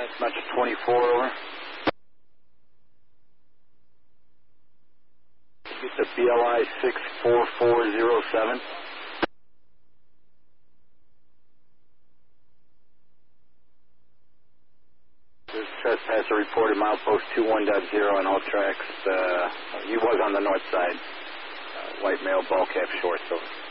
Metro 24, over. Get the BLI 64407. This trespasser reported milepost 21.0 on all tracks. He was on the north side. White male, ball cap, shorts, over.